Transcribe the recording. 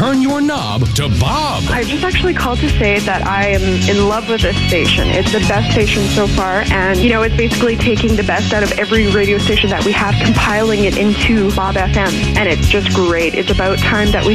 turn your knob to Bob. I just actually called to say that I am in love with this station. It's the best station so far, and, it's basically taking the best out of every radio station that we have, compiling it into Bob FM, and it's just great. It's about time that we